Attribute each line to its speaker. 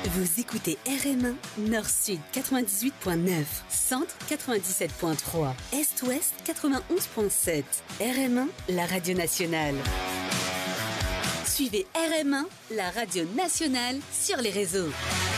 Speaker 1: Vous écoutez RM1, Nord-Sud 98.9, Centre 97.3, Est-Ouest 91.7. RM1, la radio nationale. Suivez RM1, la radio nationale, sur les réseaux.